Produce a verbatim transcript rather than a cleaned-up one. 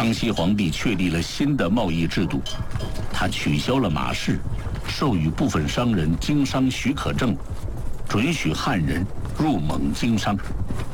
康熙皇帝确立了新的贸易制度，他取消了马市，授予部分商人经商许可证，准许汉人入蒙经商。